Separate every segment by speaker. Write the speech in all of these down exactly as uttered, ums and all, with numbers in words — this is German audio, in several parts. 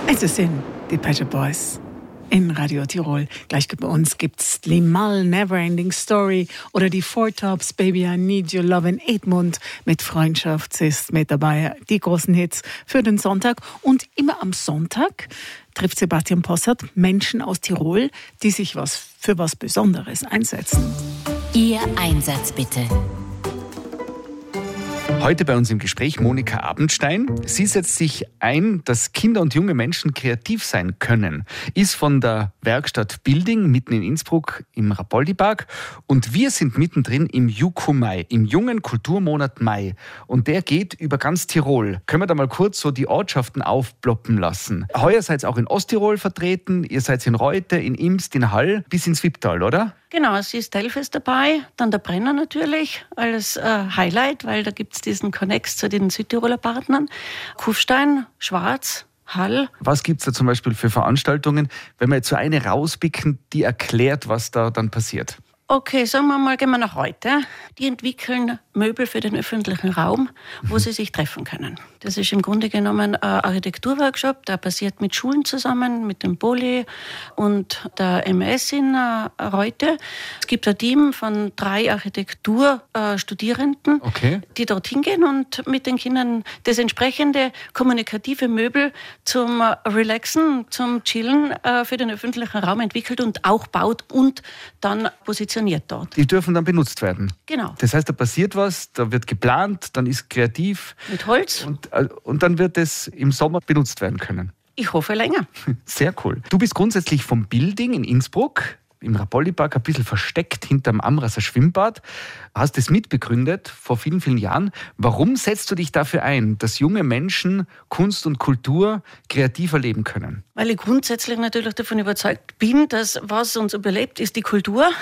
Speaker 1: Es sind die Pet Shop Boys in Radio Tirol. Gleich bei uns gibt's Limahl, Neverending Story oder die Four Tops, Baby I Need Your Love in Edmund mit Freundschaft ist mit dabei. Die großen Hits für den Sonntag. Und immer am Sonntag trifft Sebastian Possart Menschen aus Tirol, die sich was für was Besonderes einsetzen.
Speaker 2: Ihr Einsatz bitte.
Speaker 3: Heute bei uns im Gespräch Monika Abendstein. Sie setzt sich ein, dass Kinder und junge Menschen kreativ sein können. Ist von der Werkstatt Building mitten in Innsbruck im Rapoldi-Park. Und wir sind mittendrin im Juku-Mai, im jungen Kulturmonat Mai. Und der geht über ganz Tirol. Können wir da mal kurz so die Ortschaften aufploppen lassen? Heuer seid ihr auch in Osttirol vertreten. Ihr seid in Reute, in Imst, in Hall bis ins Wipptal, oder?
Speaker 4: Genau, es ist Delfes dabei, dann der Brenner natürlich als äh, Highlight, weil da gibt es diesen Connex zu den Südtiroler Partnern. Kufstein, Schwarz, Hall.
Speaker 3: Was gibt es da zum Beispiel für Veranstaltungen, wenn wir jetzt so eine rauspicken, die erklärt, was da dann passiert?
Speaker 4: Okay, sagen wir mal, gehen wir nach heute. Die entwickeln Möbel für den öffentlichen Raum, wo sie sich treffen können. Das ist im Grunde genommen ein Architekturworkshop, der passiert mit Schulen zusammen, mit dem Poli und der M S in Reute. Es gibt ein Team von drei Architekturstudierenden,
Speaker 3: okay,
Speaker 4: die dorthin gehen und mit den Kindern das entsprechende kommunikative Möbel zum Relaxen, zum Chillen für den öffentlichen Raum entwickelt und auch baut und dann positioniert dort.
Speaker 3: Die dürfen dann benutzt werden?
Speaker 4: Genau.
Speaker 3: Das heißt, da passiert was, da wird geplant, dann ist kreativ.
Speaker 4: Mit Holz.
Speaker 3: Und, und dann wird es im Sommer benutzt werden können.
Speaker 4: Ich hoffe länger.
Speaker 3: Sehr cool. Du bist grundsätzlich vom Building in Innsbruck, im Rapoldi-Park, ein bisschen versteckt hinterm Amraser Schwimmbad. Hast es mitbegründet vor vielen, vielen Jahren. Warum setzt du dich dafür ein, dass junge Menschen Kunst und Kultur kreativ erleben können?
Speaker 4: Weil ich grundsätzlich natürlich davon überzeugt bin, dass was uns überlebt, ist die Kultur.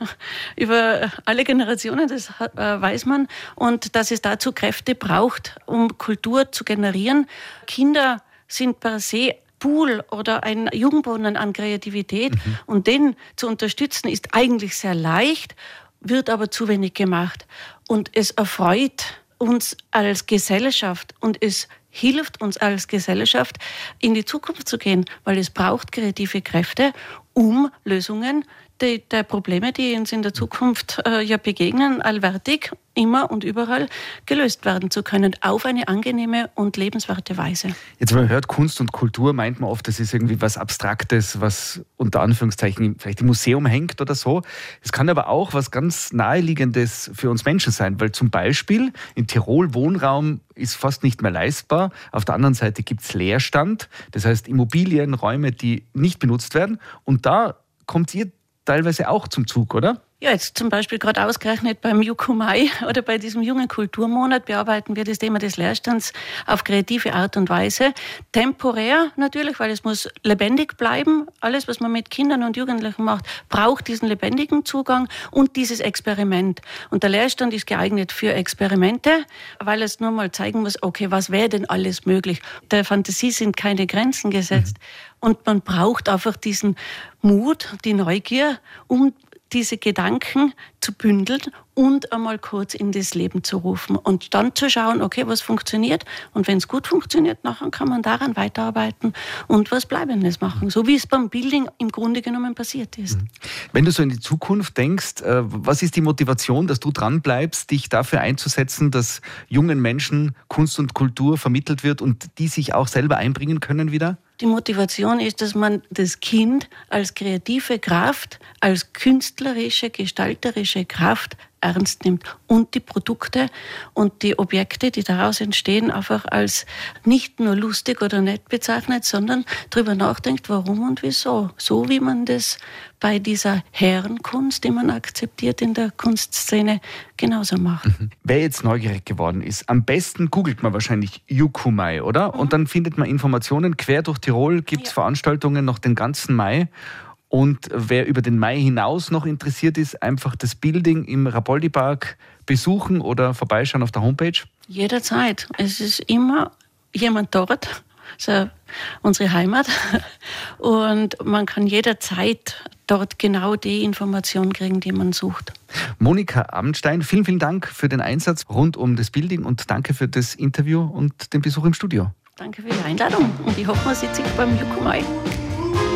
Speaker 4: Über alle Generationen, das äh, weiß man. Und dass es dazu Kräfte braucht, um Kultur zu generieren. Kinder sind per se Pool oder ein Jungbrunnen an Kreativität. Mhm. Und den zu unterstützen ist eigentlich sehr leicht, wird aber zu wenig gemacht. Und es erfreut uns als Gesellschaft und es hilft uns als Gesellschaft, in die Zukunft zu gehen, weil es braucht kreative Kräfte, um Lösungen der, der Probleme, die uns in der Zukunft äh, ja begegnen, allwärtig, immer und überall gelöst werden zu können, auf eine angenehme und lebenswerte Weise.
Speaker 3: Jetzt, wenn man hört Kunst und Kultur, meint man oft, das ist irgendwie was Abstraktes, was unter Anführungszeichen vielleicht im Museum hängt oder so. Es kann aber auch was ganz Naheliegendes für uns Menschen sein, weil zum Beispiel in Tirol Wohnraum ist fast nicht mehr leistbar. Auf der anderen Seite gibt es Leerstand, das heißt Immobilien, Räume, die nicht benutzt werden. Und da kommt ihr teilweise auch zum Zug, oder?
Speaker 4: Ja, jetzt zum Beispiel gerade ausgerechnet beim Juku-Mai oder bei diesem jungen Kulturmonat bearbeiten wir das Thema des Leerstands auf kreative Art und Weise. Temporär natürlich, weil es muss lebendig bleiben. Alles, was man mit Kindern und Jugendlichen macht, braucht diesen lebendigen Zugang und dieses Experiment. Und der Leerstand ist geeignet für Experimente, weil es nur mal zeigen muss, okay, was wäre denn alles möglich? Der Fantasie sind keine Grenzen gesetzt. Mhm. Und man braucht einfach diesen Mut, die Neugier, um diese Gedanken zu bündeln und einmal kurz in das Leben zu rufen und dann zu schauen, okay, was funktioniert und wenn es gut funktioniert, nachher kann man daran weiterarbeiten und was Bleibendes machen, so wie es beim Building im Grunde genommen passiert ist.
Speaker 3: Wenn du so in die Zukunft denkst, was ist die Motivation, dass du dran bleibst, dich dafür einzusetzen, dass jungen Menschen Kunst und Kultur vermittelt wird und die sich auch selber einbringen können wieder?
Speaker 4: Die Motivation ist, dass man das Kind als kreative Kraft, als künstlerische, gestalterische Kraft ernst nimmt und die Produkte und die Objekte, die daraus entstehen, einfach als nicht nur lustig oder nett bezeichnet, sondern darüber nachdenkt, warum und wieso. So wie man das bei dieser Herrenkunst, die man akzeptiert in der Kunstszene, genauso macht.
Speaker 3: Mhm. Wer jetzt neugierig geworden ist, am besten googelt man wahrscheinlich Juku-Mai, oder? Mhm. Und dann findet man Informationen. Quer durch Tirol gibt es ja. Veranstaltungen noch den ganzen Mai. Und wer über den Mai hinaus noch interessiert ist, einfach das Building im Rapoldi-Park besuchen oder vorbeischauen auf der Homepage?
Speaker 4: Jederzeit. Es ist immer jemand dort. Also unsere Heimat. Und man kann jederzeit dort genau die Informationen kriegen, die man sucht.
Speaker 3: Monika Abendstein, vielen, vielen Dank für den Einsatz rund um das Building und danke für das Interview und den Besuch im Studio.
Speaker 4: Danke für die Einladung und ich hoffe, man sieht sich beim Jukumai.